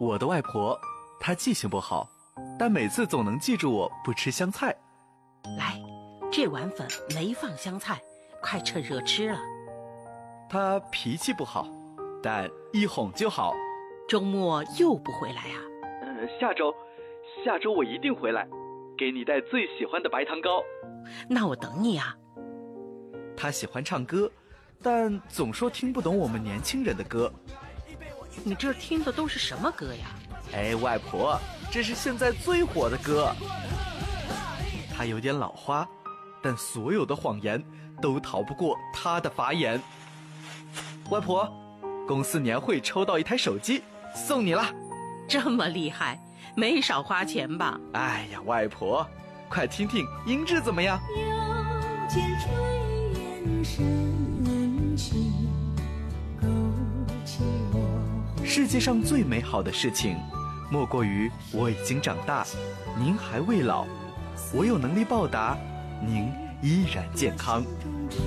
我的外婆，她记性不好，但每次总能记住我不吃香菜。 来，这碗粉没放香菜，快趁热吃了。 她脾气不好，但一哄就好。 周末又不回来啊？ 下周我一定回来，给你带最喜欢的白糖糕。 那我等你啊。 她喜欢唱歌，但总说听不懂我们年轻人的歌。 你这听的都是什么歌呀？ 哎，外婆，这是现在最火的歌。她有点老花，但所有的谎言都逃不过她的法眼。外婆，公司年会抽到一台手机，送你了。 这么厉害，没少花钱吧？ 哎呀，外婆，快听听音质怎么样？ 又见炊烟升起，勾起我。 世界上最美好的事情，莫过于我已经长大，您还未老，我有能力报答，您依然健康。